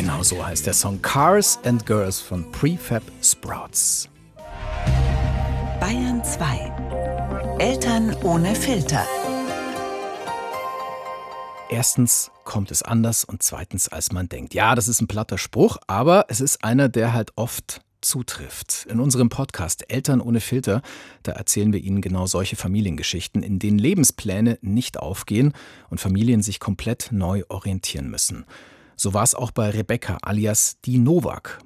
Genau so heißt der Song Cars and Girls von Prefab Sprouts. Bayern 2. Eltern ohne Filter. Erstens kommt es anders und zweitens, als man denkt. Ja, das ist ein platter Spruch, aber es ist einer, der halt oft zutrifft. In unserem Podcast Eltern ohne Filter, da erzählen wir Ihnen genau solche Familiengeschichten, in denen Lebenspläne nicht aufgehen und Familien sich komplett neu orientieren müssen. So war es auch bei Rebecca alias die Nowak.